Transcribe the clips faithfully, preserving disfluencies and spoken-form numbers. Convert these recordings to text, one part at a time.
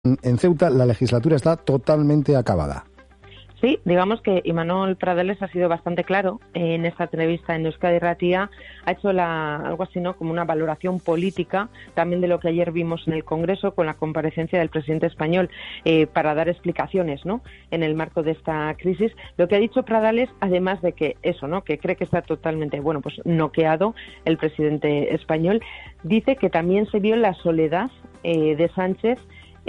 En Ceuta la legislatura está totalmente acabada. Sí, digamos que Imanol Pradales ha sido bastante claro en esta entrevista en Euskadi Ratia, ha hecho la, algo así, ¿no?, como una valoración política también de lo que ayer vimos en el Congreso con la comparecencia del presidente español eh, para dar explicaciones, ¿no?, en el marco de esta crisis. Lo que ha dicho Pradales, además de que eso, ¿no?, que cree que está totalmente, bueno, pues noqueado el presidente español, dice que también se vio la soledad eh, de Sánchez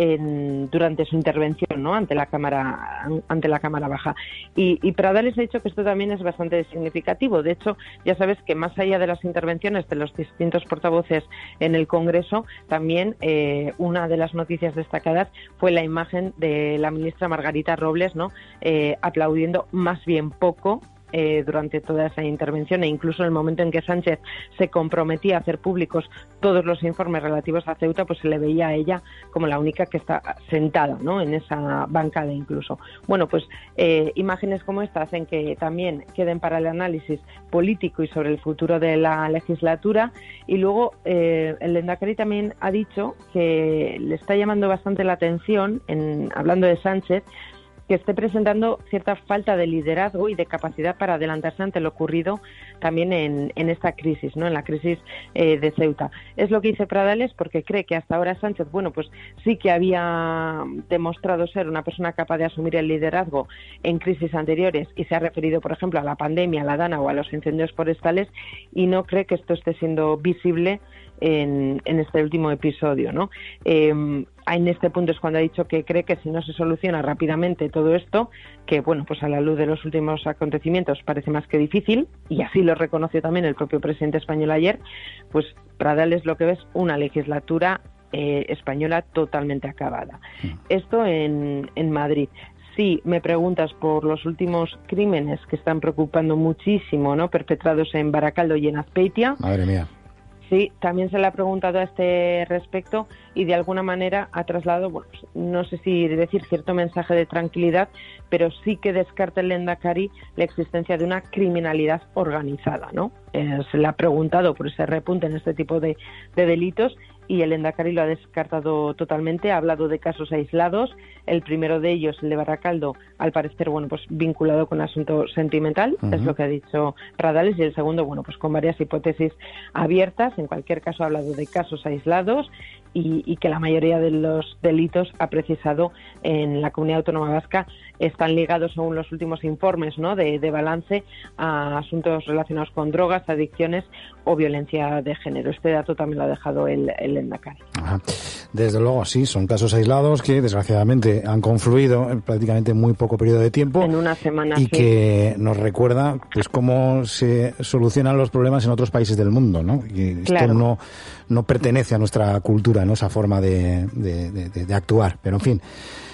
En, durante su intervención, ¿no?, ante la cámara ante la cámara baja, y, y Pradales ha dicho que esto también es bastante significativo. De hecho, ya sabes que más allá de las intervenciones de los distintos portavoces en el Congreso, también eh, una de las noticias destacadas fue la imagen de la ministra Margarita Robles, ¿no?, eh, aplaudiendo más bien poco Eh, durante toda esa intervención, e incluso en el momento en que Sánchez se comprometía a hacer públicos todos los informes relativos a Ceuta, pues se le veía a ella como la única que está sentada, ¿no?, en esa bancada incluso. Bueno, pues eh, imágenes como esta hacen que también queden para el análisis político y sobre el futuro de la legislatura. Y luego eh, el Lehendakari también ha dicho que le está llamando bastante la atención, en, hablando de Sánchez, que esté presentando cierta falta de liderazgo y de capacidad para adelantarse ante lo ocurrido también en, en esta crisis, ¿no?, en la crisis eh, de Ceuta. Es lo que dice Pradales, porque cree que hasta ahora Sánchez, bueno, pues sí que había demostrado ser una persona capaz de asumir el liderazgo en crisis anteriores, y se ha referido, por ejemplo, a la pandemia, a la DANA o a los incendios forestales, y no cree que esto esté siendo visible en, en este último episodio, ¿no? Eh, en este punto es cuando ha dicho que cree que si no se soluciona rápidamente todo esto, que bueno, pues a la luz de los últimos acontecimientos parece más que difícil, y así lo reconoció también el propio presidente español ayer, pues Pradales lo que ve es una legislatura eh, española totalmente acabada. Sí. Esto en, en Madrid. Si me preguntas por los últimos crímenes que están preocupando muchísimo, ¿no?, perpetrados en Baracaldo y en Azpeitia. Madre mía. Sí, también se le ha preguntado a este respecto, y de alguna manera ha trasladado, bueno, pues, no sé si decir cierto mensaje de tranquilidad, pero sí que descarta el Lehendakari la existencia de una criminalidad organizada, ¿no? Eh, se le ha preguntado por ese repunte en este tipo de, de delitos, y el Lehendakari lo ha descartado totalmente. Ha hablado de casos aislados, el primero de ellos, el de Baracaldo, al parecer, bueno, pues vinculado con asunto sentimental, uh-huh. es lo que ha dicho Pradales, y el segundo, bueno, pues con varias hipótesis abiertas. En cualquier caso, ha hablado de casos aislados, y, y que la mayoría de los delitos, ha precisado, en la Comunidad Autónoma Vasca están ligados, según los últimos informes, ¿no?, de, de balance, a asuntos relacionados con drogas, adicciones o violencia de género. Este dato también lo ha dejado el, el Lehendakari. Ajá. Desde luego, sí, son casos aislados que desgraciadamente han confluido en prácticamente muy poco periodo de tiempo. En una semana. Y sí. que nos recuerda, pues, cómo se solucionan los problemas en otros países del mundo, ¿no? Y esto claro. no, no pertenece a nuestra cultura, ¿no?, esa forma de, de, de, de actuar. Pero, en fin,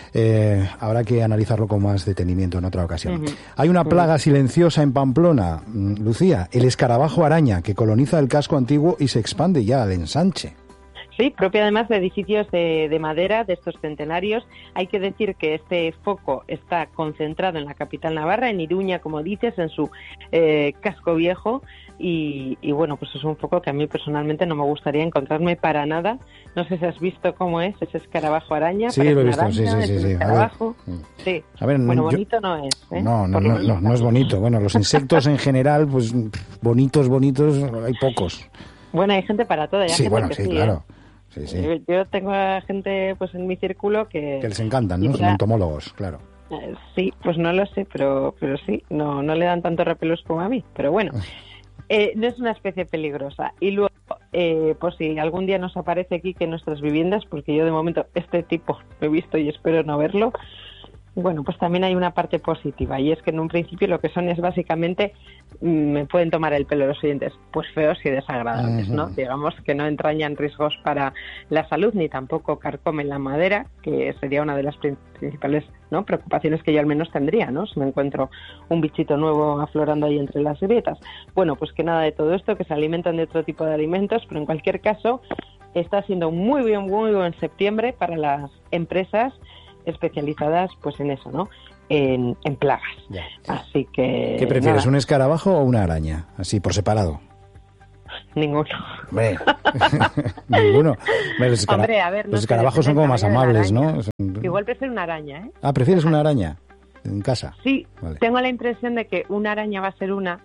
eh, habrá que analizarlo con más detenimiento en otra ocasión. Uh-huh. Hay una plaga uh-huh. silenciosa en Pamplona, Lucía, el escarabajo araña, que coloniza el casco antiguo y se expande ya al ensanche. Sí, propia además de edificios de, de madera, de estos centenarios. Hay que decir que este foco está concentrado en la capital navarra, en Iruña, como dices, en su eh, casco viejo, y, y bueno, pues es un foco que a mí personalmente no me gustaría encontrarme para nada. No sé si has visto cómo es ese escarabajo araña. Sí, lo he visto, araña, sí, sí, sí. sí. Escarabajo. A ver, sí. A ver, bueno, yo, bonito no es. ¿eh? No, no, no, no, no es bonito. Bueno, los insectos en general, pues bonitos, bonitos, hay pocos. Bueno, hay gente para todo. Hay Sí, gente bueno, que sí, sí, claro. ¿eh? Sí, sí. Yo, yo tengo a gente pues en mi círculo que... Que les encantan, ¿no? Quizá, son entomólogos, claro. Eh, sí, pues no lo sé, pero pero sí, no no le dan tanto repelos como a mí. Pero bueno, eh, no es una especie peligrosa. Y luego, eh, pues si algún día nos aparece aquí que en nuestras viviendas, porque yo de momento este tipo lo he visto y espero no verlo, bueno, pues también hay una parte positiva, y es que en un principio lo que son es básicamente, me pueden tomar el pelo los oyentes, pues feos y desagradables, ¿no? Uh-huh. Digamos que no entrañan riesgos para la salud, ni tampoco carcomen la madera, que sería una de las principales, ¿no?, preocupaciones que yo al menos tendría, ¿no?, si me encuentro un bichito nuevo aflorando ahí entre las grietas. Bueno, pues que nada de todo esto, que se alimentan de otro tipo de alimentos, pero en cualquier caso está siendo muy bien, muy buen septiembre para las empresas especializadas pues en eso, ¿no?, en, en plagas. Ya. Así que... ¿Qué prefieres, nada. un escarabajo o una araña? Así, por separado. Ninguno. Hombre, ninguno. Hombre, los, escara... Hombre, a ver, no los escarabajos son como más amables, ¿no? Igual prefiero una araña, ¿eh? Ah, ¿prefieres una araña en casa? Sí, vale. Tengo la impresión de que una araña va a ser una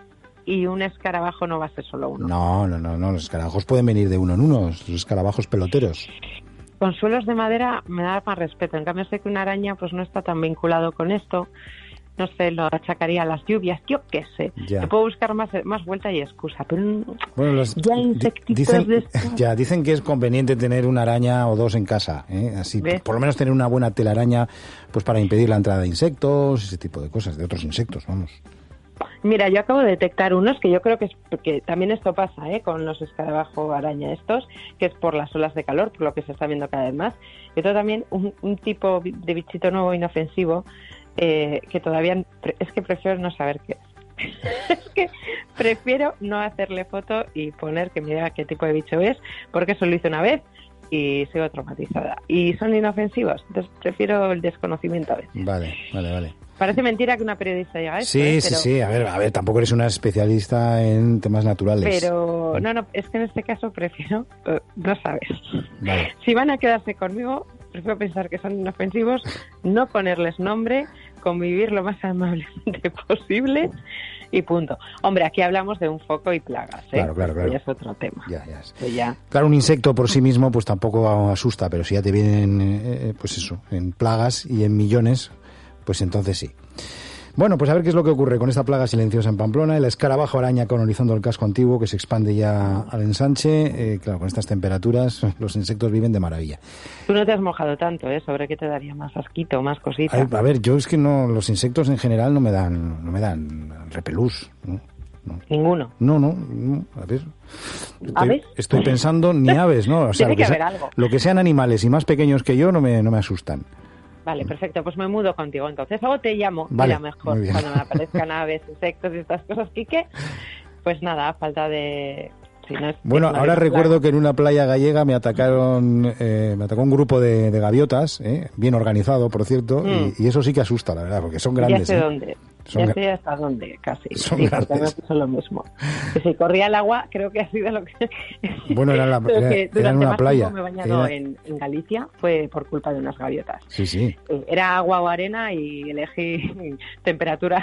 y un escarabajo no va a ser solo uno. No, no, no, no. Los escarabajos pueden venir de uno en uno, los escarabajos peloteros. Con suelos de madera me da más respeto. En cambio sé que una araña pues no está tan vinculado con esto. No sé, lo achacaría a las lluvias, yo qué sé. Ya. Te puedo buscar más, más vuelta y excusa, pero bueno, los, ya insectitos dicen, de esto... Ya, dicen que es conveniente tener una araña o dos en casa, ¿eh? Así, por, por lo menos tener una buena telaraña pues para impedir la entrada de insectos, ese tipo de cosas, de otros insectos, vamos. Mira, yo acabo de detectar unos que yo creo que, es, que también esto pasa ¿eh? con los escarabajo araña estos, que es por las olas de calor, por lo que se está viendo cada vez más. Y otro también, un, un tipo de bichito nuevo inofensivo, eh, que todavía, es que prefiero no saber qué es. Es que prefiero no hacerle foto y poner que me diga qué tipo de bicho es, porque eso lo hice una vez y sigo traumatizada. Y son inofensivos, entonces prefiero el desconocimiento a veces. Vale, vale, vale. Parece mentira que una periodista diga esto. Sí, ¿eh? sí, Pero, sí. A ver, a ver, tampoco eres una especialista en temas naturales. Pero, no, no, es que en este caso prefiero uh, no saber. Vale. Si van a quedarse conmigo, prefiero pensar que son inofensivos, no ponerles nombre, convivir lo más amablemente posible y punto. Hombre, aquí hablamos de un foco y plagas, ¿eh? Claro, claro, claro. Ya es otro tema. Ya, ya es. Pues ya. Claro, un insecto por sí mismo pues tampoco asusta, pero si ya te vienen, eh, pues eso, en plagas y en millones... Pues entonces sí. Bueno, pues a ver qué es lo que ocurre con esta plaga silenciosa en Pamplona, el escarabajo araña colonizando el casco antiguo que se expande ya al ensanche. Eh, claro, con estas temperaturas los insectos viven de maravilla. Tú no te has mojado tanto, ¿eh? ¿Sobre qué te daría más asquito, más cositas? A, a ver, yo es que no, los insectos en general no me dan, no me dan repelús, ¿no? No. Ninguno. No, no, no, a ver. Estoy, ¿Aves? Estoy pensando ni aves, ¿no? O sea, Tiene lo que, que haber sea, algo. Lo que sean animales y más pequeños que yo no me, no me asustan. Vale, perfecto, pues me mudo contigo entonces. Luego te llamo, vale, mira mejor, cuando me aparezcan aves, insectos y estas cosas, Quique. Pues nada, a falta de... Si no es, bueno, no ahora recuerdo plan. que en una playa gallega me atacaron, eh, me atacó un grupo de, de gaviotas, eh, bien organizado, por cierto, mm. y, y eso sí que asusta, la verdad, porque son grandes. Ya sé ¿eh? dónde. Son ya sé hasta dónde, casi. Son sí, grandes. Porque me puso lo mismo. Que si corría el agua, creo que ha sido lo que... Bueno, era, la, era, que era en una más playa. Me he bañado era... en, en Galicia, fue por culpa de unas gaviotas. Sí, sí. Era agua o arena y elegí temperatura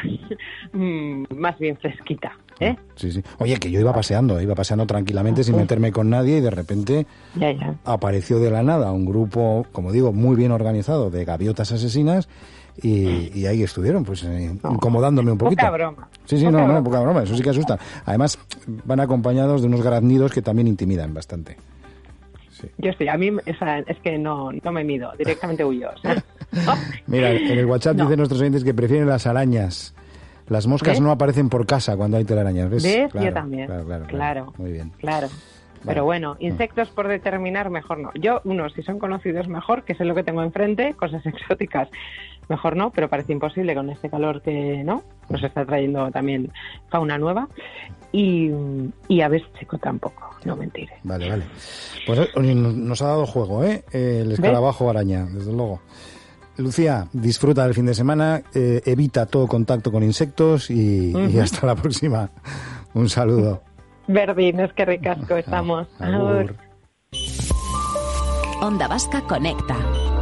más bien fresquita. ¿eh? Sí, sí. Oye, que yo iba paseando, iba paseando tranquilamente ah, sin sí. meterme con nadie y de repente ya, ya. apareció de la nada un grupo, como digo, muy bien organizado de gaviotas asesinas. Y, y ahí estuvieron, pues, eh, no, incomodándome un poquito. Poca broma. Sí, sí, poca no, broma. no, poca broma, eso sí que asusta. Además, van acompañados de unos graznidos que también intimidan bastante. Sí. Yo sí, a mí o sea, es que no, no me mido, directamente huyo. O sea. Mira, en el WhatsApp no. dicen nuestros oyentes que prefieren las arañas. Las moscas ¿ves? No aparecen por casa cuando hay telarañas, ¿ves? ¿Ves? Claro, Yo también. Claro, claro, claro. claro. Muy bien. Claro. Vale. Pero bueno, insectos por determinar, mejor no. Yo, uno, si son conocidos, mejor, que sé lo que tengo enfrente, cosas exóticas, mejor no, pero parece imposible con este calor que no nos está trayendo también fauna nueva. Y, y aves chico tampoco, no mentiré. Vale, vale. Pues nos ha dado juego, ¿eh? El escarabajo ¿ves? Araña, desde luego. Lucía, disfruta del fin de semana, eh, evita todo contacto con insectos y, uh-huh. y hasta la próxima. Un saludo. Verdín, es que ricasco estamos. Ah, Onda Vasca Conecta.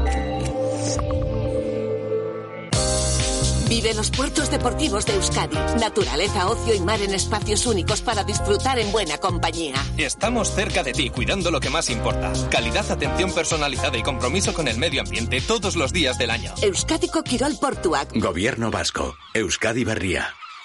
Vive los puertos deportivos de Euskadi. Naturaleza, ocio y mar en espacios únicos para disfrutar en buena compañía. Estamos cerca de ti, cuidando lo que más importa. Calidad, atención personalizada y compromiso con el medio ambiente todos los días del año. Euskadiko Kirol Portuak. Gobierno vasco. Euskadi Berria.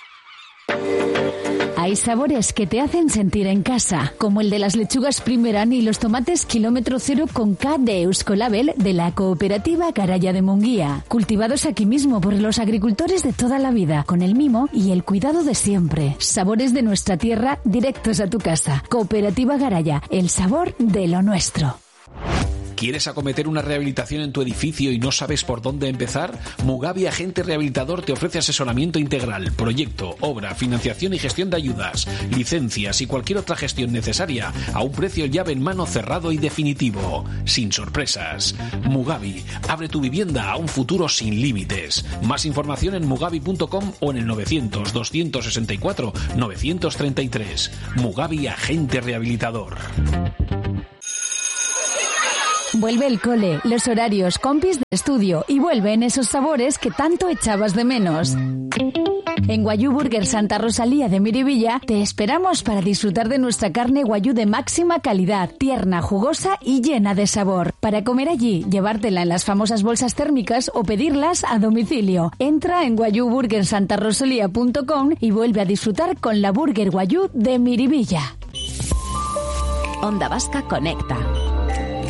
Hay sabores que te hacen sentir en casa, como el de las lechugas Primeran y los tomates kilómetro cero con K de Euskolabel de la cooperativa Garaya de Munguía. Cultivados aquí mismo por los agricultores de toda la vida, con el mimo y el cuidado de siempre. Sabores de nuestra tierra directos a tu casa. Cooperativa Garaya, el sabor de lo nuestro. ¿Quieres acometer una rehabilitación en tu edificio y no sabes por dónde empezar? Mugavi Agente Rehabilitador te ofrece asesoramiento integral, proyecto, obra, financiación y gestión de ayudas, licencias y cualquier otra gestión necesaria a un precio llave en mano cerrado y definitivo, sin sorpresas. Mugavi, abre tu vivienda a un futuro sin límites. Más información en mugavi punto com o en el novecientos, doscientos sesenta y cuatro, novecientos treinta y tres. Mugavi Agente Rehabilitador. Vuelve el cole, los horarios, compis de estudio y vuelven esos sabores que tanto echabas de menos. En Wagyu Burger Santa Rosalía de Miribilla te esperamos para disfrutar de nuestra carne Wagyu de máxima calidad, tierna, jugosa y llena de sabor. Para comer allí, llevártela en las famosas bolsas térmicas o pedirlas a domicilio. Entra en wagyu burger santa rosalía punto com y vuelve a disfrutar con la Burger Wagyu de Miribilla. Onda Vasca Conecta.